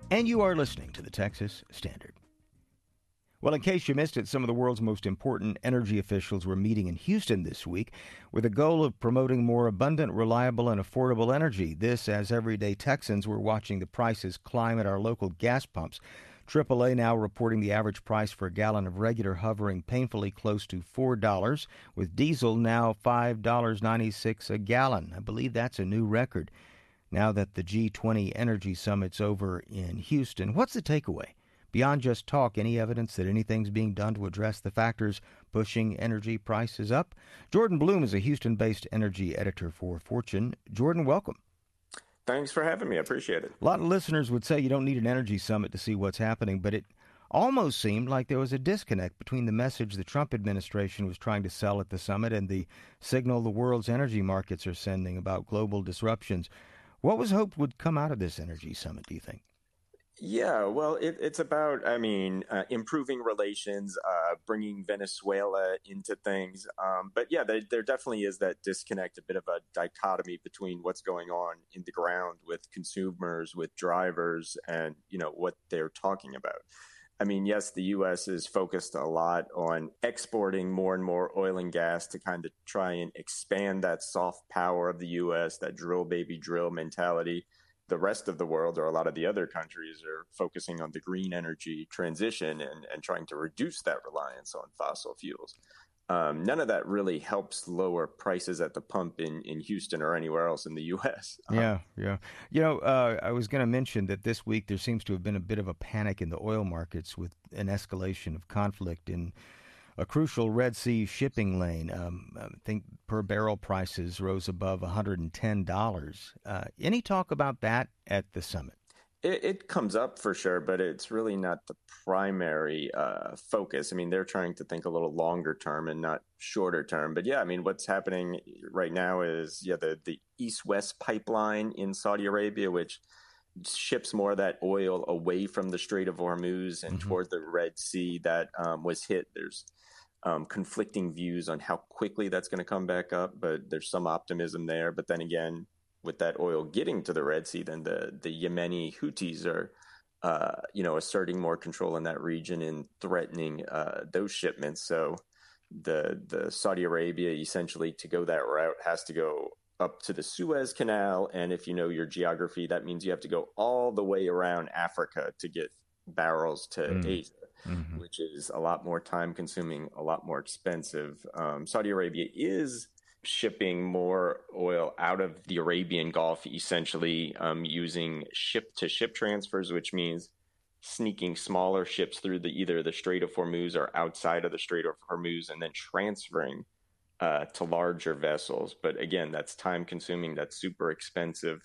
And you are listening to the Texas Standard. Well, in case you missed it, some of the world's most important energy officials were meeting in Houston this week with a goal of promoting more abundant, reliable, and affordable energy. This as everyday Texans were watching the prices climb at our local gas pumps. AAA now reporting the average price for a gallon of regular hovering painfully close to $4, with diesel now $5.96 a gallon. I believe that's a new record. Now that the G20 Energy Summit's over in Houston, what's the takeaway? Beyond just talk, any evidence that anything's being done to address the factors pushing energy prices up? Jordan Bloom is a Houston-based energy editor for Fortune. Jordan, welcome. Thanks for having me. I appreciate it. A lot of listeners would say you don't need an energy summit to see what's happening, but it almost seemed like there was a disconnect between the message the Trump administration was trying to sell at the summit and the signal the world's energy markets are sending about global disruptions. What was hoped would come out of this energy summit, do you think? Yeah, well, it's about, improving relations, bringing Venezuela into things. But yeah, there definitely is that disconnect, a bit of a dichotomy between what's going on in the ground with consumers, with drivers, and, what they're talking about. I mean, yes, the U.S. is focused a lot on exporting more and more oil and gas to kind of try and expand that soft power of the U.S., that drill, baby, drill mentality. The rest of the world, or a lot of the other countries, are focusing on the green energy transition and trying to reduce that reliance on fossil fuels. None of that really helps lower prices at the pump in Houston or anywhere else in the U.S. Yeah. I was going to mention that this week there seems to have been a bit of a panic in the oil markets with an escalation of conflict in a crucial Red Sea shipping lane. I think per barrel prices rose above $110. Any talk about that at the summit? It comes up for sure, but it's really not the primary focus. I mean, they're trying to think a little longer term and not shorter term. But yeah, I mean, what's happening right now is, the East-West pipeline in Saudi Arabia, which ships more of that oil away from the Strait of Hormuz and toward the Red Sea, that was hit. There's conflicting views on how quickly that's going to come back up, but there's some optimism there. But then again, with that oil getting to the Red Sea, then the Yemeni Houthis are, asserting more control in that region and threatening those shipments. So the Saudi Arabia, essentially, to go that route, has to go up to the Suez Canal. And if you know your geography, that means you have to go all the way around Africa to get barrels to Asia. Which is a lot more time consuming, a lot more expensive. Saudi Arabia is shipping more oil out of the Arabian Gulf, essentially using ship-to-ship transfers, which means sneaking smaller ships through either the Strait of Hormuz or outside of the Strait of Hormuz, and then transferring to larger vessels. But again, that's time consuming, that's super expensive,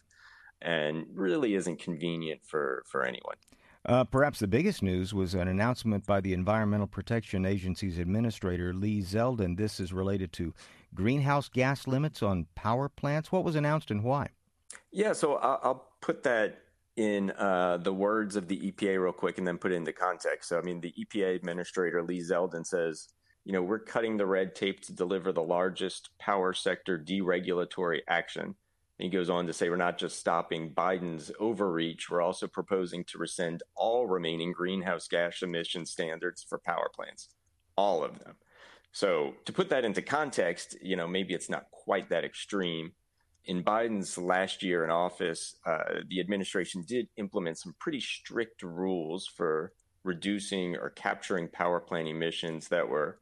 and really isn't convenient for anyone. Perhaps the biggest news was an announcement by the Environmental Protection Agency's administrator, Lee Zeldin. This is related to greenhouse gas limits on power plants. What was announced and why? Yeah, so I'll put that in the words of the EPA real quick and then put it into context. So, I mean, the EPA administrator, Lee Zeldin, says, we're cutting the red tape to deliver the largest power sector deregulatory action. He goes on to say, we're not just stopping Biden's overreach, we're also proposing to rescind all remaining greenhouse gas emission standards for power plants, all of them. So to put that into context, maybe it's not quite that extreme. In Biden's last year in office, the administration did implement some pretty strict rules for reducing or capturing power plant emissions that were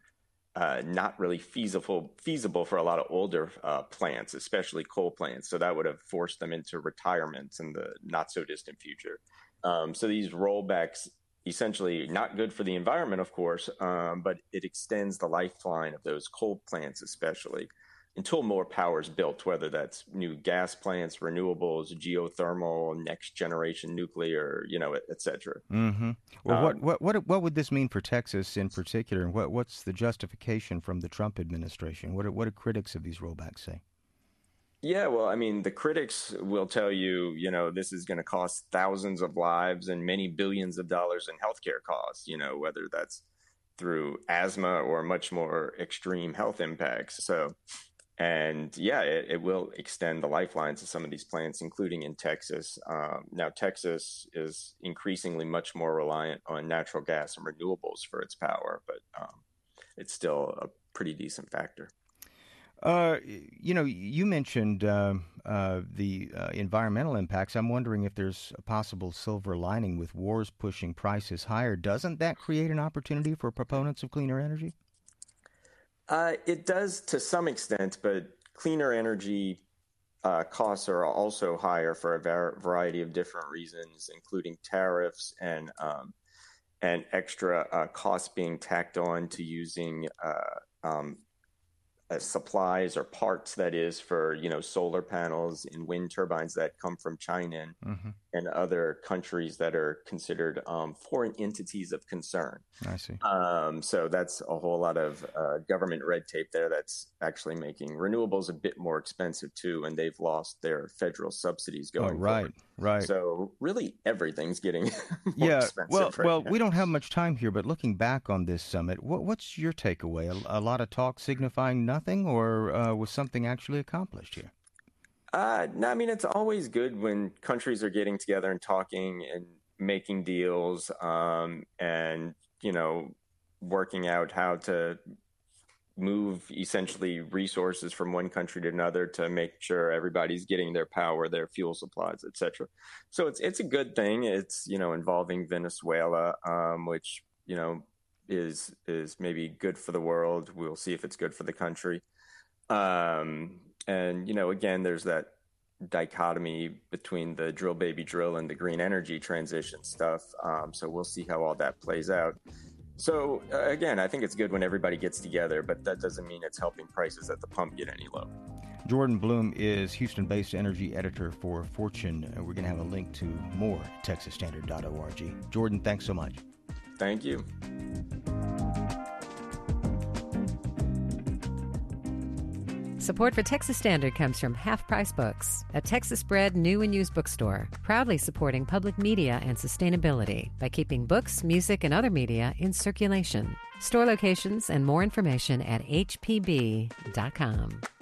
not really feasible for a lot of older plants, especially coal plants. So that would have forced them into retirement in the not so distant future. So these rollbacks, essentially not good for the environment, of course, but it extends the lifeline of those coal plants, especially until more power is built, whether that's new gas plants, renewables, geothermal, next generation nuclear, et cetera. Well, what would this mean for Texas in particular, and what's the justification from the Trump administration? What do critics of these rollbacks say? Yeah, well, I mean, the critics will tell you, this is going to cost thousands of lives and many billions of dollars in healthcare costs, whether that's through asthma or much more extreme health impacts. So And yeah, it will extend the lifelines of some of these plants, including in Texas. Now, Texas is increasingly much more reliant on natural gas and renewables for its power, but it's still a pretty decent factor. You mentioned the environmental impacts. I'm wondering if there's a possible silver lining with wars pushing prices higher. Doesn't that create an opportunity for proponents of cleaner energy? It does to some extent, but cleaner energy costs are also higher for a variety of different reasons, including tariffs and extra costs being tacked on to using supplies or parts, that is, for solar panels and wind turbines that come from China and other countries that are considered foreign entities of concern. I see. So that's a whole lot of government red tape there that's actually making renewables a bit more expensive too, and they've lost their federal subsidies going forward. Right. So really everything's getting more expensive right now. We don't have much time here, but looking back on this summit, what's your takeaway? A lot of talk signifying nothing, or was something actually accomplished here? No, I mean, it's always good when countries are getting together and talking and making deals, and working out how to move essentially resources from one country to another to make sure everybody's getting their power, their fuel supplies, etc. So it's a good thing. It's involving Venezuela, which is maybe good for the world. We'll see if it's good for the country. And again, there's that dichotomy between the drill baby drill and the green energy transition stuff. So we'll see how all that plays out. So again, I think it's good when everybody gets together, but that doesn't mean it's helping prices at the pump get any lower. Jordan Bloom is Houston-based energy editor for Fortune. We're going to have a link to more at texasstandard.org. Jordan, thanks so much. Thank you. Support for Texas Standard comes from Half Price Books, a Texas-bred new and used bookstore, proudly supporting public media and sustainability by keeping books, music, and other media in circulation. Store locations and more information at hpb.com.